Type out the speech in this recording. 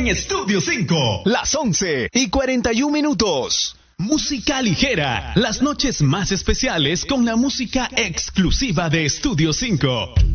en Estudio 5. Las 11:41. Música ligera, las noches más especiales con la música exclusiva de Estudio 5.